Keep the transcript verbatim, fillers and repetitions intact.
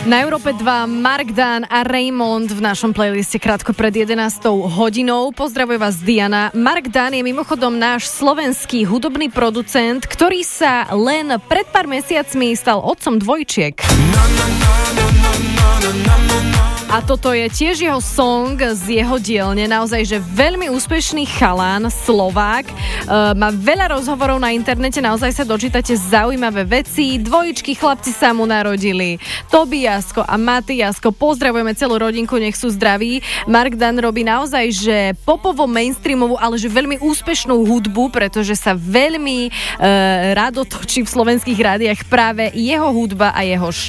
Na Európe dva Mark Dan a Raymond v našom playliste krátko pred jedenástou hodinou. Pozdravuje vás Diana. Mark Dan je mimochodom náš slovenský hudobný producent, ktorý sa len pred pár mesiacmi stal otcom dvojčiek. A toto je tiež jeho song z jeho dielne, naozaj, že veľmi úspešný chalán, Slovák. E, má veľa rozhovorov na internete, naozaj sa dočítate zaujímavé veci. Dvojičky chlapci sa mu narodili. Tobiasko a Matiasko, pozdravujeme celú rodinku, nech sú zdraví. Mark Dan robí naozaj, že popovo mainstreamovú, ale že veľmi úspešnú hudbu, pretože sa veľmi e, rado točí v slovenských rádiách práve jeho hudba a jeho štýl.